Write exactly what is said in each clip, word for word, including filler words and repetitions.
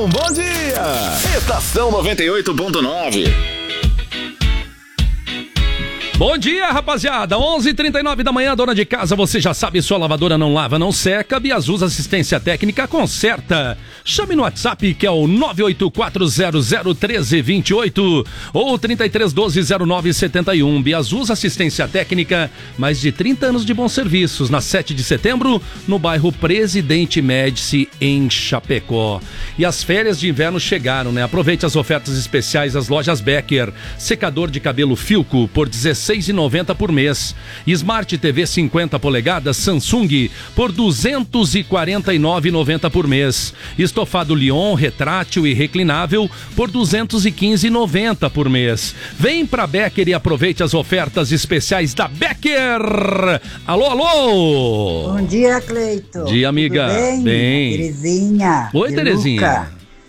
Estação Bom Dia. Estação noventa e oito ponto nove. Bom dia, rapaziada. onze e trinta e nove da manhã, dona de casa, você já sabe, sua lavadora não lava, não seca. Biasus Assistência Técnica conserta. Chame no WhatsApp, que é o nove oito quatro zero zero um três dois oito ou trinta e três doze zero nove setenta e um. Biasus Assistência Técnica, mais de trinta anos de bons serviços. Na sete de setembro, no bairro Presidente Médici, em Chapecó. E as férias de inverno chegaram, né? Aproveite as ofertas especiais das lojas Becker. Secador de cabelo Filco por dezesseis reais e noventa centavos por mês. Smart T V cinquenta polegadas Samsung por duzentos e quarenta e nove reais e noventa centavos por mês. Estofado Lyon retrátil e reclinável por duzentos e quinze reais e noventa centavos por mês. Vem pra Becker e aproveite as ofertas especiais da Becker. Alô, alô! Bom dia, Cleito. Dia, amiga. Tudo bem? Bem. Terezinha. Oi, Terezinha. Luca.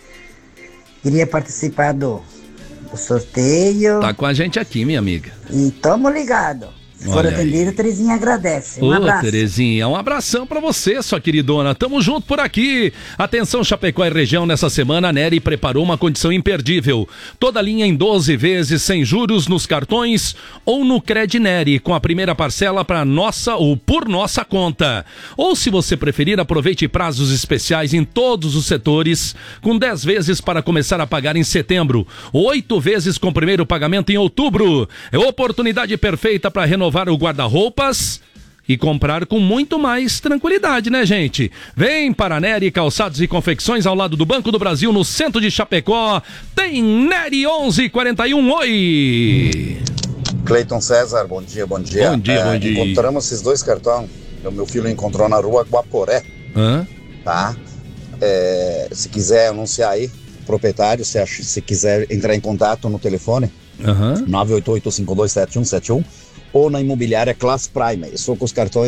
Queria participar do o sorteio. Tá com a gente aqui, minha amiga. E tamo ligado. Se for atendido, a Terezinha agradece. Um Ô, abraço. Terezinha, um abração pra você, sua queridona. Tamo junto por aqui. Atenção, Chapecó e região, nessa semana a Nery preparou uma condição imperdível. Toda linha em doze vezes, sem juros nos cartões ou no Cred Nery, com a primeira parcela para nossa ou por nossa conta. Ou, se você preferir, aproveite prazos especiais em todos os setores, com dez vezes para começar a pagar em setembro, oito vezes com primeiro pagamento em outubro. É oportunidade perfeita para renovar o guarda-roupas e comprar com muito mais tranquilidade, né, gente? Vem para a Nery Calçados e Confecções, ao lado do Banco do Brasil, no centro de Chapecó. Tem Nery onze quarenta e um. Oi! Cleiton César, bom dia, bom dia. Bom dia, é, bom dia. Encontramos esses dois cartões. O meu filho encontrou na rua Guaporé. Hã? Tá? É, se quiser anunciar aí, proprietário, se, ach, se quiser entrar em contato no telefone, uhum. nove oito oito cinco dois sete um sete um ou na imobiliária Class Prime. Estou com os cartões